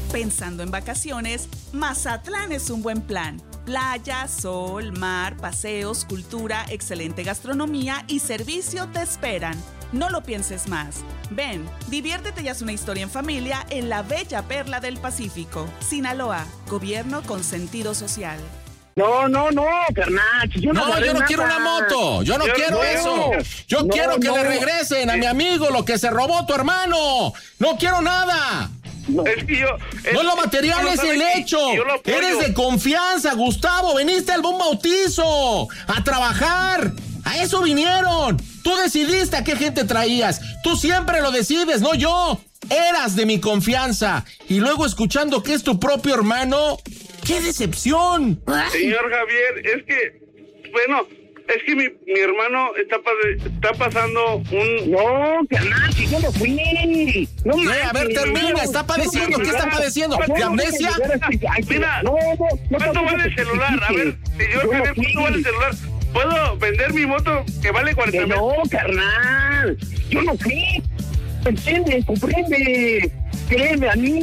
Pensando en vacaciones, Mazatlán es un buen plan. Playa, sol, mar, paseos, cultura, excelente gastronomía y servicio te esperan. No lo pienses más. Ven, diviértete y haz una historia en familia en la bella perla del Pacífico. Sinaloa, gobierno con sentido social. No, carnal. Yo no quiero una moto. Yo no quiero eso. Yo quiero que le regresen a mi amigo lo que se robó tu hermano. No quiero nada. No. Es que yo... No, lo material es el hecho. Eres de confianza, Gustavo. Veniste al buen bautizo a trabajar. A eso vinieron. Tú decidiste a qué gente traías. Tú siempre lo decides, no yo. Eras de mi confianza. Y luego escuchando que es tu propio hermano. ¡Qué decepción! Señor Javier, es que... Bueno... Es que mi hermano está pasando un... No, carnal, que yo no fui. No, a ver, termina. Está padeciendo. ¿Qué está padeciendo? ¿De amnesia? Mira, ¿cuánto vale el celular? A ver, señor Javier, ¿cuánto vale el celular? ¿Puedo vender mi moto que vale 40,000? No, carnal. Yo no fui. Entiende, comprende. Créeme a mí.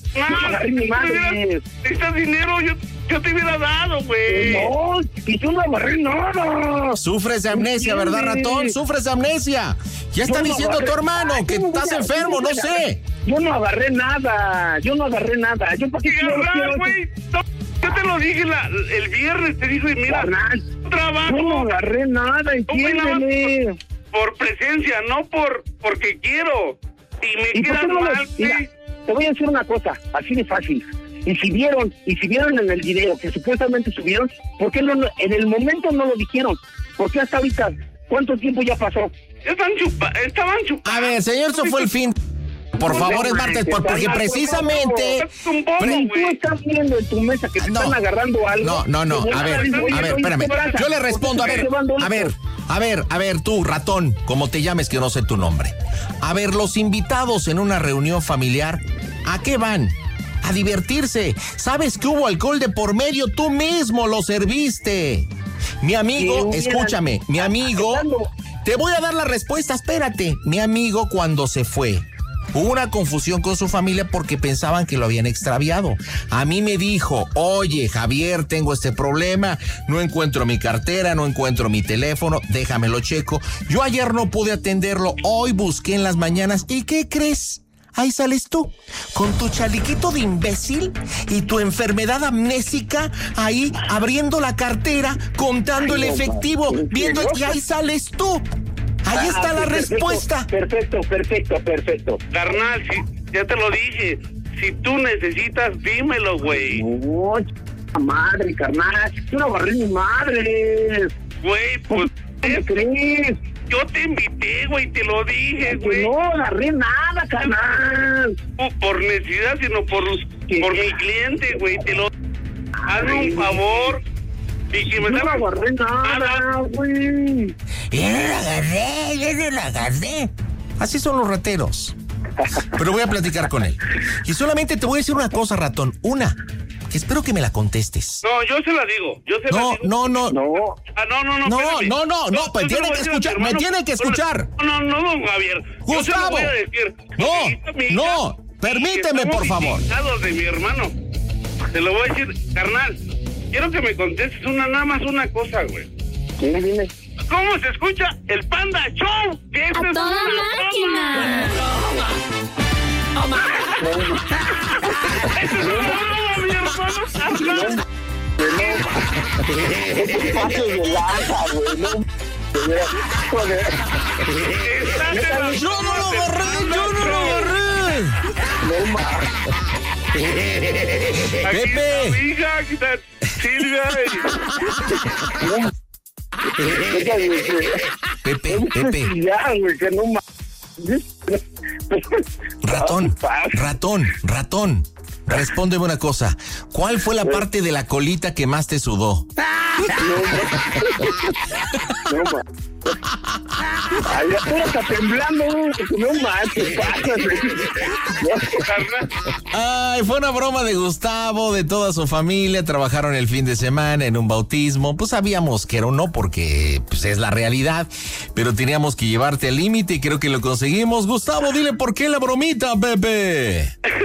Mi madre. Este dinero yo te hubiera dado, güey. No, que yo no agarré nada. Sufres de amnesia, ¿verdad, ratón? Sufres de amnesia. Ya está diciendo tu hermano que estás enfermo, no sé. Yo no agarré nada. Yo para qué quiero, güey. Yo te lo dije el viernes, te dije, mira, trabajo. Yo no agarré nada, entiéndeme. Por presencia, no porque quiero. Y me quedan mal, mira, te voy a decir una cosa, así de fácil. Y si vieron en el video que supuestamente subieron, ¿por qué en el momento no lo dijeron? ¿Por qué hasta ahorita? ¿Cuánto tiempo ya pasó? Estaban chupando. A ver, señor, eso fue el fin. Por favor, es martes, porque precisamente... Tú estás viendo en tu mesa que te están agarrando algo. No. A ver, espérame. Yo le respondo, a ver, tú, ratón, como te llames, que no sé tu nombre. A ver, los invitados en una reunión familiar, ¿a qué van? A divertirse. ¿Sabes que hubo alcohol de por medio? Tú mismo lo serviste. Mi amigo, escúchame, mi amigo, te voy a dar la respuesta, espérate. Mi amigo, cuando se fue, hubo una confusión con su familia porque pensaban que lo habían extraviado. A mí me dijo, oye, Javier, tengo este problema, no encuentro mi cartera, no encuentro mi teléfono, déjamelo checo. Yo ayer no pude atenderlo, hoy busqué en las mañanas, ¿y qué crees? Ahí sales tú, con tu chaliquito de imbécil y tu enfermedad amnésica, ahí abriendo la cartera, contando el efectivo, viendo, y ahí sales tú. Ahí está la respuesta. Perfecto. Carnal, ya te lo dije. Si tú necesitas, dímelo, güey. No, madre, carnal. Yo no agarré mi madre. Güey, pues... ¿Qué crees? Yo te invité, güey, te lo dije, güey. No agarré nada, carnal. No por necesidad, sino por mi cliente, güey. Hazme un favor. Y que me no agarré nada, güey. Yo no la agarré. Así son los rateros. Pero voy a platicar con él. Y solamente te voy a decir una cosa, ratón. Espero que me la contestes. No, yo se la digo. No. No, Pues me tiene que escuchar. No, don Javier. Gustavo. Yo se lo voy a decir. No. Permíteme, por favor. De mi hermano. Te lo voy a decir, carnal. Quiero que me contestes nada más una cosa, güey. ¿Qué dime? ¿Cómo se escucha el Panda Show? Que ¡A toda máquina! Mi hermano. Yo no lo agarré. Pepe. Mi hija, Silvia. Pepe. Ya, güey, que no Ratón. Respóndeme una cosa. ¿Cuál fue la parte de la colita que más te sudó? No, ay, la pura está temblando, no manches, Ay, fue una broma de Gustavo, de toda su familia. Trabajaron el fin de semana en un bautismo. Pues sabíamos que era un no porque pues, es la realidad. Pero teníamos que llevarte al límite y creo que lo conseguimos. Gustavo, dile por qué la bromita, Pepe.